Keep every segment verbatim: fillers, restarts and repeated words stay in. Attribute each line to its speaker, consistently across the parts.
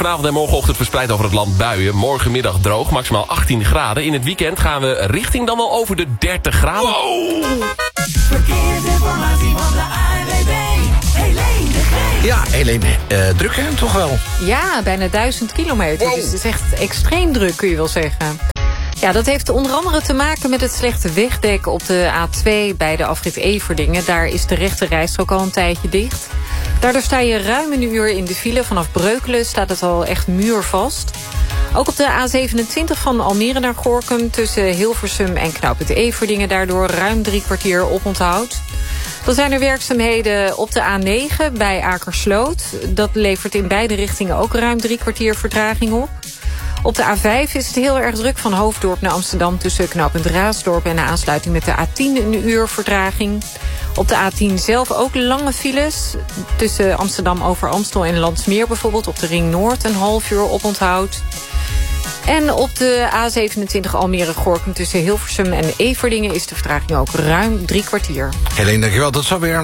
Speaker 1: Vanavond en morgenochtend verspreid over het land buien. Morgenmiddag droog, maximaal achttien graden. In het weekend gaan we richting dan wel over de dertig graden.
Speaker 2: Wow. Verkeersinformatie van de A N W B. Helene de Geest.
Speaker 3: Ja, Helene, uh, druk hè, toch wel?
Speaker 4: Ja, bijna duizend kilometer.
Speaker 3: Wow.
Speaker 4: Dus het is echt extreem druk, kun je wel zeggen. Ja, dat heeft onder andere te maken met het slechte wegdek op de A twee bij de afrit Everdingen. Daar is de rechte rijstrook al een tijdje dicht. Daardoor sta je ruim een uur in de file. Vanaf Breukelen staat het al echt muurvast. Ook op de A zevenentwintig van Almere naar Gorinchem tussen Hilversum en knooppunt Everdingen daardoor ruim drie kwartier oponthoud. Dan zijn er werkzaamheden op de A negen bij Akersloot. Dat levert in beide richtingen ook ruim drie kwartier vertraging op. Op de A vijf is het heel erg druk van Hoofddorp naar Amsterdam tussen knooppunt Raasdorp en de aansluiting met de A tien een uur vertraging. Op de A tien zelf ook lange files. Tussen Amsterdam over Amstel en Landsmeer bijvoorbeeld op de Ring Noord een half uur oponthoud. En op de A zevenentwintig Almere-Gorinchem tussen Hilversum en Everdingen is de vertraging ook ruim drie kwartier.
Speaker 3: Helene, dankjewel. Tot zover.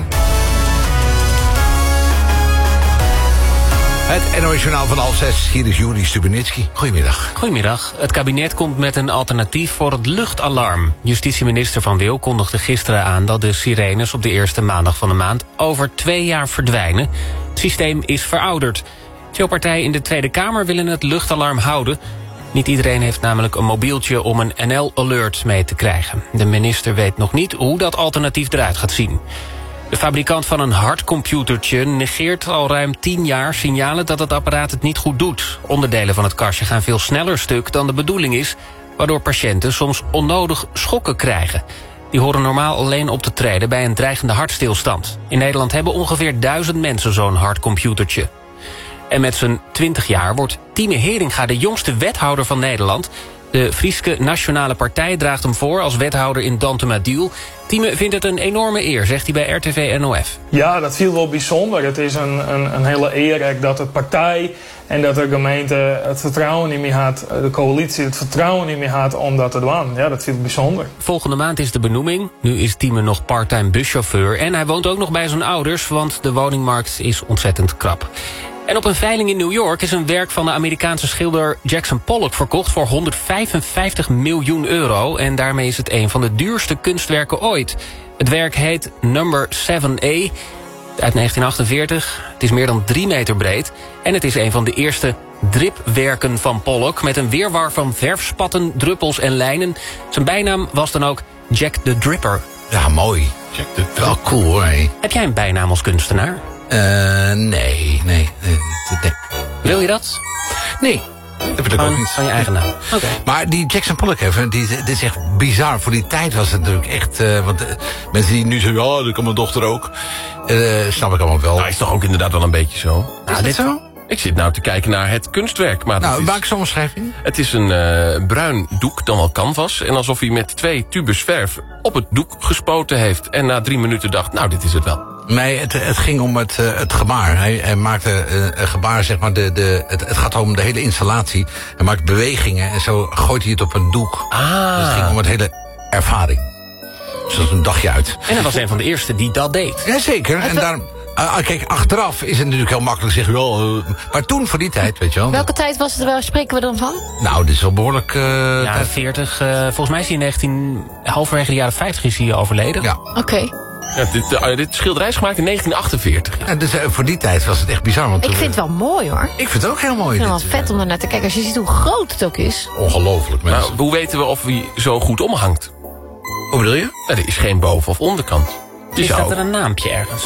Speaker 3: Het N O S Journaal van half zes. Hier is Juri Stubenitski. Goedemiddag.
Speaker 5: Goedemiddag. Het kabinet komt met een alternatief voor het luchtalarm. Justitieminister Van Wil kondigde gisteren aan dat de sirenes op de eerste maandag van de maand over twee jaar verdwijnen. Het systeem is verouderd. Veel partijen in de Tweede Kamer willen het luchtalarm houden. Niet iedereen heeft namelijk een mobieltje om een N L-alert mee te krijgen. De minister weet nog niet hoe dat alternatief eruit gaat zien. De fabrikant van een hardcomputertje negeert al ruim tien jaar signalen dat het apparaat het niet goed doet. Onderdelen van het kastje gaan veel sneller stuk dan de bedoeling is, waardoor patiënten soms onnodig schokken krijgen. Die horen normaal alleen op te treden bij een dreigende hartstilstand. In Nederland hebben ongeveer duizend mensen zo'n hardcomputertje. En met zijn twintig jaar wordt Tieme Heringa de jongste wethouder van Nederland. De Frieske Nationale Partij draagt hem voor als wethouder in Dantemadiel. Tieme vindt het een enorme eer, zegt hij bij R T V N O F.
Speaker 6: Ja, dat viel wel bijzonder. Het is een, een, een hele eer dat de partij en dat de gemeente het vertrouwen niet meer had, de coalitie het vertrouwen niet meer had om dat te doen. Ja, dat viel bijzonder.
Speaker 5: Volgende maand is de benoeming. Nu is Tieme nog parttime buschauffeur en hij woont ook nog bij zijn ouders, want de woningmarkt is ontzettend krap. En op een veiling in New York is een werk van de Amerikaanse schilder Jackson Pollock verkocht voor honderdvijfenvijftig miljoen euro. En daarmee is het een van de duurste kunstwerken ooit. Het werk heet Number zeven A uit negentien achtenveertig. Het is meer dan drie meter breed. En het is een van de eerste dripwerken van Pollock met een wirwar van verfspatten, druppels en lijnen. Zijn bijnaam was dan ook Jack the Dripper.
Speaker 3: Ja, mooi. Jack the Dripper. Wel cool hoor. Hey.
Speaker 5: Heb jij een bijnaam als kunstenaar?
Speaker 3: Uh, nee, nee, nee, nee.
Speaker 5: Wil je dat?
Speaker 3: Nee, dat wil ik ook niet.
Speaker 5: Van je eigen naam.
Speaker 3: Oké. Okay. Maar die Jackson Pollock even, die, dit is echt bizar. Voor die tijd was het natuurlijk echt... Uh, want uh, mensen die nu zeggen, ja, dat kan mijn dochter ook. Uh, snap ik allemaal wel.
Speaker 1: Nou, is toch ook inderdaad wel een beetje zo?
Speaker 3: Is nou, dit zo?
Speaker 1: Ik zit nou te kijken naar het kunstwerk. Maar
Speaker 3: nou,
Speaker 1: is,
Speaker 3: maak zo'n omschrijving.
Speaker 1: Het is een uh, bruin doek, dan wel canvas. En alsof hij met twee tubes verf op het doek gespoten heeft. En na drie minuten dacht, nou, dit is het wel.
Speaker 3: Nee, het, het ging om het, uh, het gebaar. Hij, hij maakte uh, een gebaar, zeg maar, de, de, het, het gaat om de hele installatie. Hij maakt bewegingen en zo gooit hij het op een doek.
Speaker 5: Ah.
Speaker 3: Dus het ging om het hele ervaring. Dus dat is een dagje uit.
Speaker 5: En hij was een van de eerste die dat deed.
Speaker 3: Jazeker, en daarom... Uh, kijk, achteraf is het natuurlijk heel makkelijk zeggen, wel, uh, maar toen voor die tijd, weet je wel.
Speaker 7: Welke tijd was het, waar spreken we dan van?
Speaker 3: Nou, dit is wel behoorlijk... Uh,
Speaker 5: jaren veertig, uh, volgens mij is hij in negentien, halverwege de jaren vijftig is hij overleden.
Speaker 3: Ja.
Speaker 7: Oké. Okay.
Speaker 1: Ja, dit, uh, dit schilderij is gemaakt in negentien achtenveertig.
Speaker 3: Ja, dus uh, voor die tijd was het echt bizar. Want
Speaker 7: ik vind het wel mooi hoor.
Speaker 3: Ik vind het ook heel mooi.
Speaker 7: Ik vind het wel vet om er naar te kijken. Als je ziet hoe groot het ook is.
Speaker 3: Ongelooflijk, mensen.
Speaker 1: Nou, hoe weten we of hij zo goed omhangt?
Speaker 3: Hoe bedoel je?
Speaker 1: Nou, er is geen boven- of onderkant.
Speaker 5: Die is dat er een naampje ergens?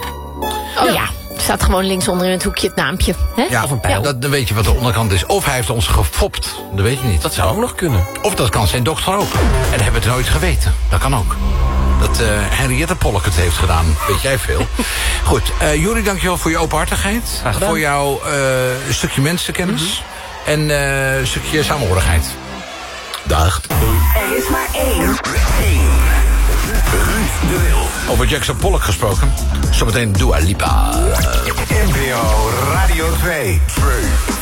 Speaker 7: Oh ja. ja. Er staat gewoon linksonder in het hoekje het naampje. Hè?
Speaker 3: Ja,
Speaker 5: of een pijl.
Speaker 3: Dat, dan weet je wat de onderkant is. Of hij heeft ons gefopt. Dat weet je niet.
Speaker 1: Dat zou ook nog kunnen.
Speaker 3: Of dat kan zijn dochter ook. En dat hebben we het nooit geweten. Dat kan ook. Dat uh, Henriette Pollock het heeft gedaan. Weet jij veel. Goed, uh, Juri, dankjewel voor je openhartigheid. Voor jouw uh, stukje mensenkennis. Mm-hmm. En uh, een stukje samenhorigheid. Dag.
Speaker 2: Er is maar één. één.
Speaker 3: Ruud de Wild. Over Jackson Pollock gesproken. Zometeen Dua Lipa.
Speaker 8: N P O Radio twee.